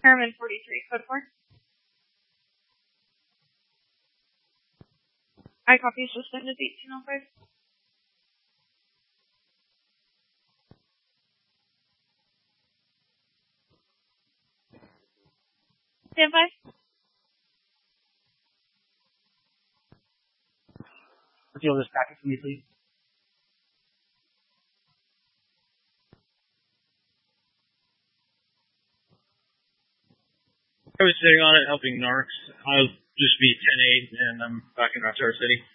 Airman 43, code 4. I copy, suspended 1805. Stand by. Reveal this packet for me, please. I was sitting on it helping Narcs. I'll just be 10-8 and I'm back in Rochester City.